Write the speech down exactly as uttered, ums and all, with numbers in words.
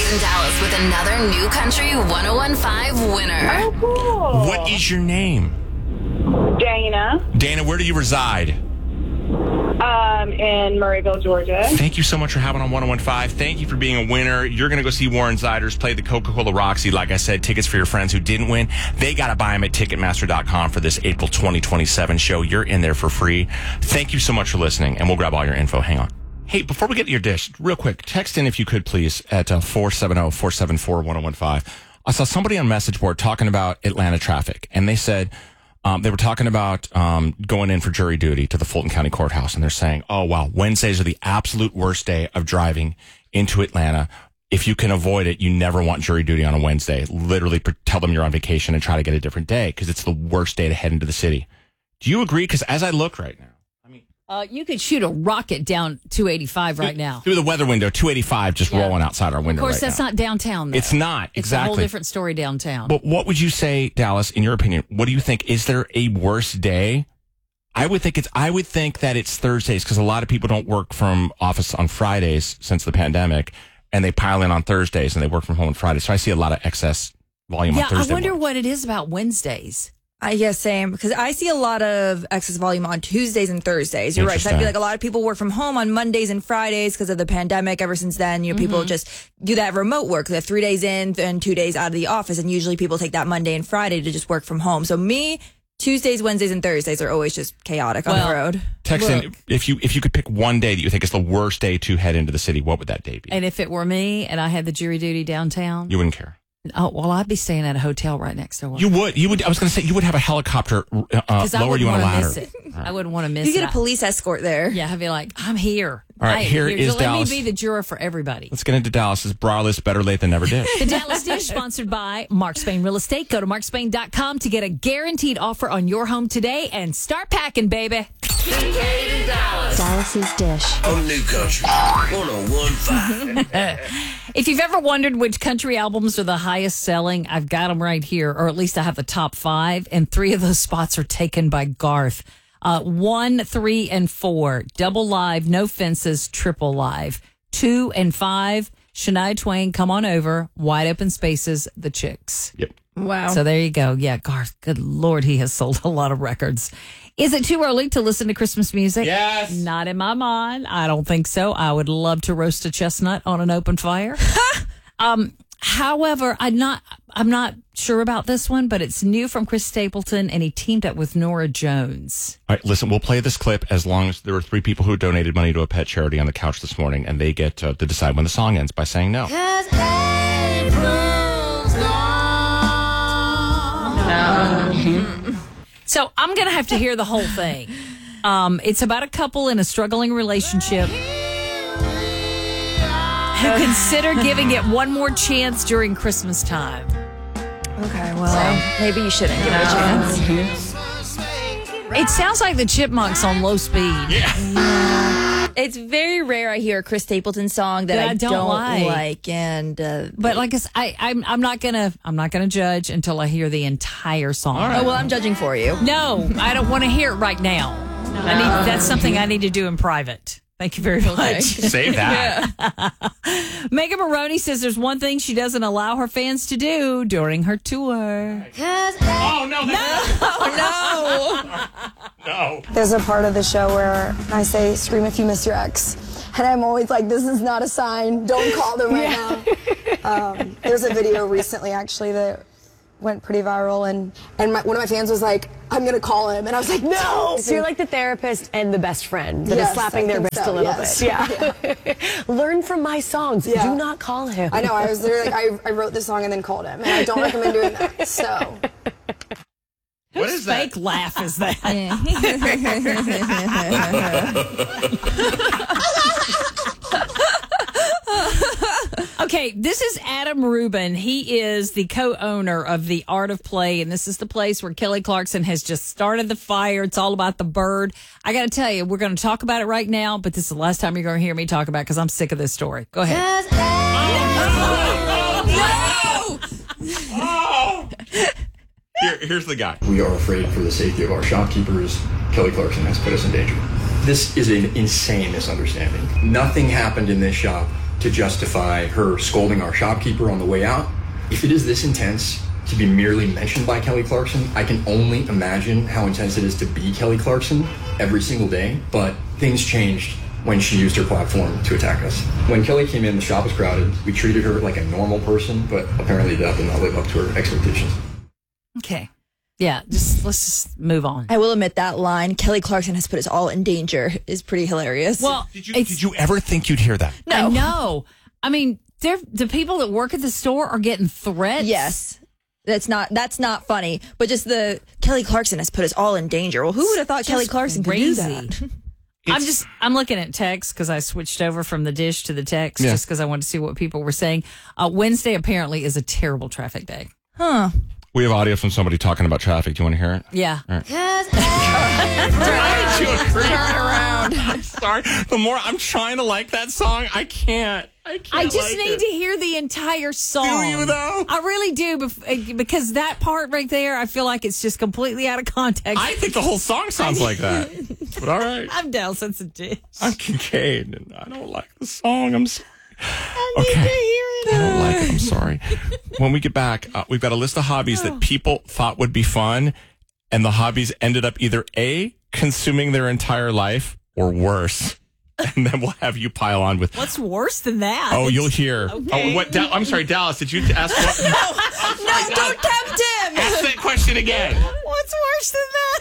Jays in Dallas with another New Country ten fifteen winner. Oh, cool. What is your name? Dana, Dana, where do you reside? um, in Murrayville, Georgia. Thank you so much for having on ten fifteen. Thank you for being a winner. You're going to go see Warren Ziders play the Coca-Cola Roxy. Like I said, tickets for your friends who didn't win. They got to buy them at Ticketmaster dot com for this April twenty twenty-seven show. You're in there for free. Thank you so much for listening, and we'll grab all your info. Hang on. Hey, before we get to your dish, real quick, text in if you could, please, at uh, four seven zero, four seven four, one zero one five. I saw somebody on message board talking about Atlanta traffic, and they said um, they were talking about um, going in for jury duty to the Fulton County Courthouse, and they're saying, oh, wow, Wednesdays are the absolute worst day of driving into Atlanta. If you can avoid it, you never want jury duty on a Wednesday. Literally tell them you're on vacation and try to get a different day because it's the worst day to head into the city. Do you agree? Because as I look right now, Uh, you could shoot a rocket down two eighty-five right now. Through the weather window, two eighty-five just Yeah. rolling outside our window Of course, right that's now. not downtown, though. It's not, It's exactly. a whole different story downtown. But what would you say, Dallas, in your opinion, what do you think? Is there a worse day? I would think it's, I would think that it's Thursdays because a lot of people don't work from office on Fridays since the pandemic, and they pile in on Thursdays and they work from home on Fridays. So I see a lot of excess volume yeah, on Thursday. I wonder mornings. what it is about Wednesdays. I guess same because I see a lot of excess volume on Tuesdays and Thursdays. You're right. 'Cause I Interesting. feel like a lot of people work from home on Mondays and Fridays because of the pandemic. Ever since then, you know, people just do that remote work. They have three days in and two days out of the office, and usually people take that Monday and Friday to just work from home. So me, Tuesdays, Wednesdays, and Thursdays are always just chaotic on Well, the road. Text in Look. if you if you could pick one day that you think is the worst day to head into the city. What would that day be? And if it were me and I had the jury duty downtown, You wouldn't care. oh, well, I'd be staying at a hotel right next door. You would. You would. I was going to say you would have a helicopter uh, Because I lower wouldn't you on a want to ladder. miss it. I wouldn't want to miss You it. get a police escort there. Yeah, I'd be like, I'm here. All right, I am here is So let Dallas. me be the juror for everybody. Let's get into Dallas's bra list. Better late than never did. The Dallas Dish, sponsored by Mark Spain Real Estate. Go to mark spain dot com to get a guaranteed offer on your home today and start packing, baby. Dallas's Dish. On New Country ten fifteen. If you've ever wondered which country albums are the highest selling, I've got them right here, or at least I have the top five, and three of those spots are taken by Garth. Uh, one, three, and four, double live, no fences, triple live. Two and five, Shania Twain, Come On Over, Wide Open Spaces, The Chicks. Yep. Wow. So there you go. Yeah, Garth, good Lord, he has sold a lot of records. Is it too early to listen to Christmas music? Yes. Not in my mind. I don't think so. I would love to roast a chestnut on an open fire. um, however, I'm not I'm not sure about this one, but it's new from Chris Stapleton, and he teamed up with Nora Jones. All right, listen, we'll play this clip as long as there are three people who donated money to a pet charity on the couch this morning, and they get uh, to decide when the song ends by saying no. So I'm going to have to hear the whole thing. Um, it's about a couple in a struggling relationship who consider giving it one more chance during Christmas time. Okay, well, maybe you shouldn't give it a chance. It sounds like the Chipmunks on low speed. It's very rare I hear a Chris Stapleton song that, That I I don't don't, like. like. and uh, But like I, s- I I'm I'm not gonna I'm not gonna judge until I hear the entire song. oh well, I'm judging for you. No, I don't want to hear it right now. I need that's something I need to do in private. Thank you very much. Save that. Megan Maroney says there's one thing she doesn't allow her fans to do during her tour. Oh, no. Oh No. No. There's a part of the show where I say, scream if you miss your ex. And I'm always like, this is not a sign. Don't call them right now. Um, there's a video recently, actually, that went pretty viral. And, and my, one of my fans was like, I'm going to call him. And I was like, no. So you're like the therapist and the best friend that Yes, is slapping I their think wrist so, a little yes. bit. Yeah. Learn from my songs. Yeah. Do not call him. I know. I was literally like, I, I wrote the song and then called him. And I don't recommend doing that. So. What is that? Fake laugh is that? Okay, this is Adam Rubin. He is the co-owner of the Art of Play, and this is the place where Kelly Clarkson has just started the fire. It's all about the bird. I got to tell you, we're going to talk about it right now, but this is the last time you're going to hear me talk about it because I'm sick of this story. Go ahead. Oh! Here, here's the guy. We are afraid for the safety of our shopkeepers. Kelly Clarkson has put us in danger. This is an insane misunderstanding. Nothing happened in this shop to justify her scolding our shopkeeper on the way out. If it is this intense to be merely mentioned by Kelly Clarkson, I can only imagine how intense it is to be Kelly Clarkson every single day. But things changed when she used her platform to attack us. When Kelly came in, the shop was crowded. We treated her like a normal person, but apparently that did not live up to her expectations. Okay. Yeah, just let's just move on. I will admit that line, Kelly Clarkson has put us all in danger, is pretty hilarious. Well, Did you, did you ever think you'd hear that? No. I know. I mean, they're, the people that work at the store are getting threats. Yes. That's not that's not funny, but just the Kelly Clarkson has put us all in danger. Well, who would have thought Just Kelly Clarkson could do crazy. that? I'm just I'm looking at text because I switched over from the dish to the text Yeah. just because I wanted to see what people were saying. Uh, Wednesday apparently is a terrible traffic day. Huh. We have audio from somebody talking about traffic. Do you want to hear it? Yeah. Why did you agree? Turn around. I'm sorry. The more I'm trying to like that song, I can't. I can't. I just like need it. to hear the entire song. Do you, though? I really do bef- because that part right there, I feel like it's just completely out of context. I think the whole song sounds like that. But all right. I'm down since a dish. I'm Kincaid, and I don't like the song. I'm sorry. I need to hear it. I don't like it. I'm sorry. When we get back, uh, we've got a list of hobbies that people thought would be fun, and the hobbies ended up either A, consuming their entire life, or worse. And then we'll have you pile on with. What's worse than that? Oh, you'll hear. Okay. Oh, what? Da- I'm sorry, Dallas. Did you ask? What? No, don't tempt him. Ask that question again. What's worse than that?